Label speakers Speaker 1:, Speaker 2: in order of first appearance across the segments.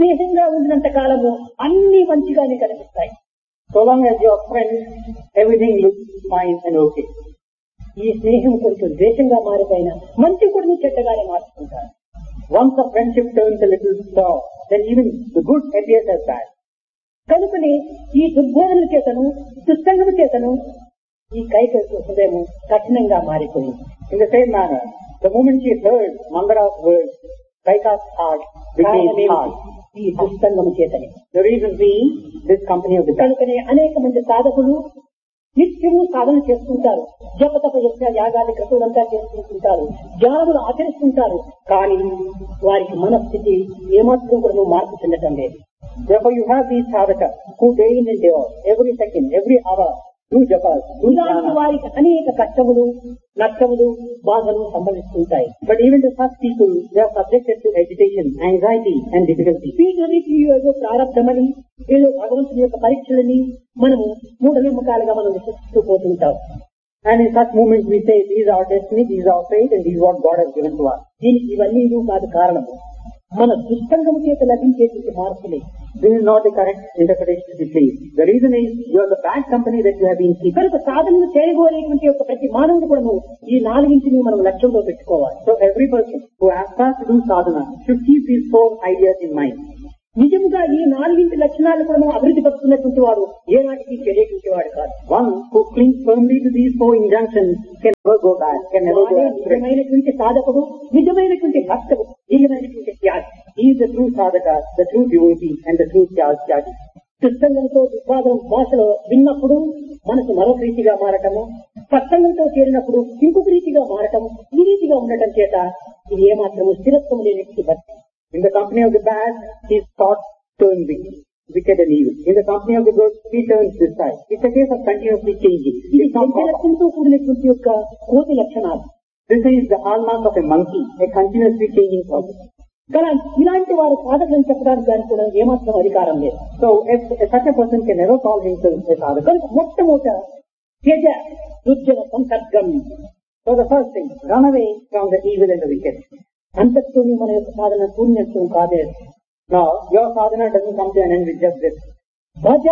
Speaker 1: స్నేహంగా ఉన్నంత కాలము అన్ని మంచిగానే కనిపిస్తాయి.
Speaker 2: So long as you are friends, everything looks fine and okay.
Speaker 1: ఈ స్నేహం కొంచెం ద్వేషంగా మారిపోయినా మంచి కూడా చెడ్డగానే మార్చుకుంటారు.
Speaker 2: Once a friendship turns a little sour, then even the good appears as bad.
Speaker 1: కనుకనే ఈ దుర్బోధన చేతను దుస్సంగము చేతను ఈ కైకేయి హృదయం కఠినంగా మారిపోయింది.
Speaker 2: In the same manner, the moment she heard Mangala's words, Kaika's heart became hard.
Speaker 1: ఈ దుస్సంగము చేతని.
Speaker 2: The reason being this company of the devil.
Speaker 1: కనుకనే అనేక మంది సాధకులు నిత్యము సాధన చేసుకుంటారు, జపతప యజ్ఞ యాగాది క్రతువులంతా చేసుకుంటుంటారు, జ్ఞానములు ఆచరిస్తుంటారు. కానీ వారికి మనస్థితి ఏమాత్రం కూడా మార్పు చెందటం లేదు.
Speaker 2: Therefore you have these sadhakas who day in and day out, every second, every hour, do japas, do
Speaker 1: ఇలాంటి
Speaker 2: jnana.
Speaker 1: వారికి అనేక కష్టములు నష్టములు బాధలు సంభవిస్తుంటాయి.
Speaker 2: But even to such people, they are subjected to agitation, anxiety and difficulty.
Speaker 1: వీటన్నిటి ఏదో ప్రారంభమని ఏదో భగవంతుని యొక్క పరీక్షలని మనము మూఢనమ్మకాలుగా మనం విశ్వసిస్తూ పోతుంటాం.
Speaker 2: And in such moments we say, these are our destiny, these are our fate, and these are what God has given to us.
Speaker 1: దీనికి ఇవన్నీ కాదు కారణము, మన దుష్టంగము చేత లభించేటువంటి మార్పులే.
Speaker 2: This is not the correct interpretation to be pleased. The reason is, you are the bad company that you have been keeping.
Speaker 1: కనుక సాధనలు చేయబోయేటువంటి యొక్క ప్రతి మానవుడు కూడా ఈ నాలుగింటిని మనం లక్ష్యంలో పెట్టుకోవాలి.
Speaker 2: So every person who aspires to do sadhana should keep these 4 ideas in mind.
Speaker 1: నిజముగా ఈ నాలుగింటి లక్షణాలు కూడా మనం అభివృద్ధి పరుచుకున్నటువంటి వాడు ఏనాటికి చెడేటువంటి వాడు కాదు.
Speaker 2: One who clings firmly to these 4 injunctions can never go bad, can never go astray.
Speaker 1: నిజమైనటువంటి సాధకుడు, నిజమైనటువంటి భక్తుడు, నిజమైనటువంటి త్యాగి.
Speaker 2: He is the true sadhaka, the true devotee, and the true tyagi.
Speaker 1: దుస్సంగంతో దుర్వాదం భాషలో విన్నప్పుడు మనసు మరొక రీతిగా మారటము, సత్సంగంతో చేరినప్పుడు ఇంకొక రీతిగా మారటం, ఈ రీతిగా ఉండటం చేత ఇది ఏమాత్రము స్థిరత్వం లేనటువంటి భక్తి.
Speaker 2: In the company of the bad, his thoughts turn wicked and evil. In the company of the good, he turns this side. It's a case of continuously changing.
Speaker 1: ఇది లక్ష్యంతో కూడినటువంటి యొక్క కోటి లక్షణాలు.
Speaker 2: This is the hallmark of a monkey, a continuously changing process.
Speaker 1: కానీ ఇలాంటి వారు సాధకులను చెప్పడానికి దానికి కూడా ఏమాత్రం అధికారం లేదు.
Speaker 2: So such a person can never call himself a sadhaka.
Speaker 1: కనుక మొట్టమొదట త్యజ దుర్జన సంసర్గం.
Speaker 2: So the first thing, run away from the evil and the wicked.
Speaker 1: అంతస్తోనే మన యొక్క సాధన పూర్ణత్వం కాదే.
Speaker 2: Now, your sadhana doesn't come to an end with just this.
Speaker 1: భజ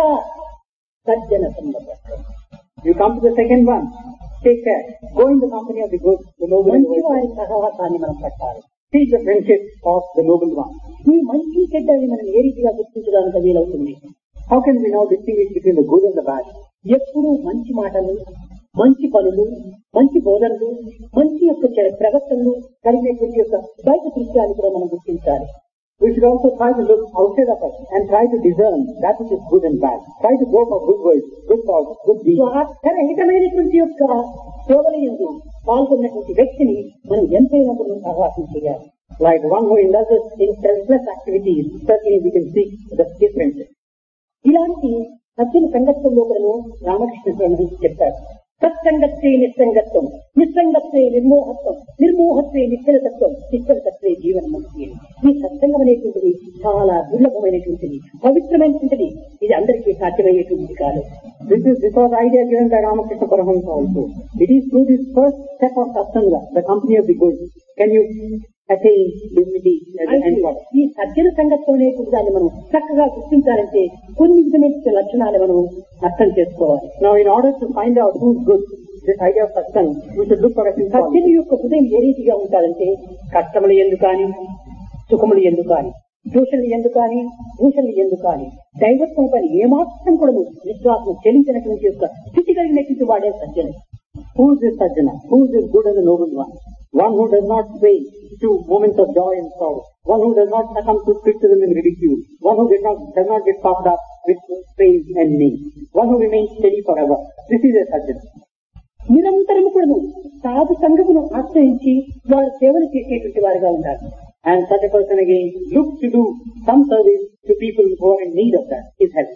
Speaker 1: సజ్జన సంగతం.
Speaker 2: You come to the second one. Take care. Go in the company of the good, the noble and
Speaker 1: మంచి
Speaker 2: the
Speaker 1: వారి
Speaker 2: wise.
Speaker 1: సహవాసాన్ని మనం పట్టాలి.
Speaker 2: Seek the friendship of the noble one.
Speaker 1: ఈ మంచి చెడ్డని మనం ఏ రీతిగా గుర్తించడానికి వీలవుతుంది?
Speaker 2: How can we now distinguish between the good and the bad?
Speaker 1: ఎప్పుడూ మంచి మాటలు, మంచి పనులు, మంచి బోధనలు, మంచి యొక్క ప్రవర్తనలు కలిగినటువంటి యొక్క బయట దృశ్యాన్ని కూడా మనం గుర్తించాలి.
Speaker 2: We should also try to look outside of us and try to discern that which is good and bad. Try to go for good words, good thoughts, good deeds.
Speaker 1: రహితమైనటువంటి యొక్క సేవలందు పాల్గొన్నటువంటి వ్యక్తిని మనం ఎంతైనా కూడా సహవాసం చేయాలి.
Speaker 2: Like one who indulges in selfless activities, certainly we can seek the difference.
Speaker 1: ఇలాంటి సజ్జన సంగత్వంలో కూడా రామకృష్ణ స్వామి చెప్పారు. సత్సంగత్వే నిస్సంగత్వం, నిస్సంగత్వే నిర్మోహత్వం, నిర్మోహత్వే నిశ్చలతత్వం, నిశ్చలతత్వే జీవనముక్తి. ఈ సత్సంగం అనేటువంటిది చాలా దుర్లభమైనటువంటిది, పవిత్రమైనటువంటిది. ఇది అందరికీ సాధ్యమయ్యేటువంటిది కాదు.
Speaker 2: This was the idea given by Ramakrishna Paramahamsa also. It is through this first step of satsanga, the company of the good, can you attain dignity at the end of it.
Speaker 1: ఈ సజ్జన సంగత్వం అనేటువంటి దాన్ని మనం చక్కగా గుర్తించాలంటే కొన్ని విధమైన లక్షణాలు మనం అర్థం చేసుకోవాలి.
Speaker 2: Now, in order to find out who's good, this idea of satsanga, we should look for a few qualities.
Speaker 1: సజ్జన యొక్క హృదయం ఏ రీతిగా ఉంటారంటే కష్టములు ఎందుకు కానీ, సుఖములు ఎందుకు కానీ, దోషులు ఎందుకు కానీ, భూషణలు ఎందుకు కానీ, దైవత్వం పని ఏమాత్రం కూడా విశ్వాసం చెల్లించినటువంటి యొక్క స్థితి కలిగినటువంటి వాడే సజ్జన.
Speaker 2: Who is this sajjana? Who is this good and the noble one? One who does not sway to moments of joy and sorrow. One who does not succumb to criticism and ridicule. One who does not get puffed up with praise and name. One who remains steady forever. This is a sajjana.
Speaker 1: నిరంతరము కూడా సాధు సంఘమును ఆశ్రయించి వారు సేవలు చేసేటువంటి వారిగా ఉండాలి.
Speaker 2: And such a person again looks to do some service to people who are in need of that, his help.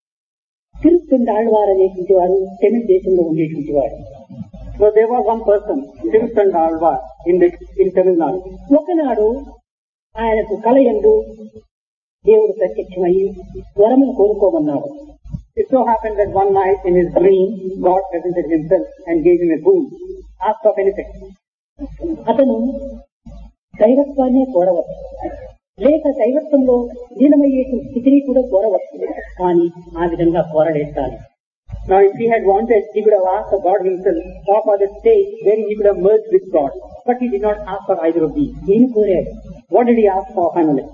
Speaker 1: తిరుత్తండాళ్వారు అనేటువంటి వారు తమిళ దేశంలో ఉండేటువంటి వాడు.
Speaker 2: So there was one person, Tiruthandalvar, in Tamil Nadu.
Speaker 1: ఒకనాడు ఆయనకు కలయందు దేవుడు ప్రత్యక్షమయ్యి వరమును కోరుకోమన్నాడు.
Speaker 2: It so happened that one night in his dream, God presented himself and gave him a boon. Asked of anything.
Speaker 1: అతను దైవత్వాన్ని కోరవచ్చు. లేక దైవత్వంలో లీనమయ్యేటువంటి స్థితిని కూడా కోరవచ్చు. కానీ ఆ విధంగా కోరలేదు. కానీ
Speaker 2: Now if he had wanted, he could have asked for God himself or for the state wherein he could have merged with God. But he did not ask for either of these.
Speaker 1: ఏమి కోరాడు?
Speaker 2: What did he ask for finally?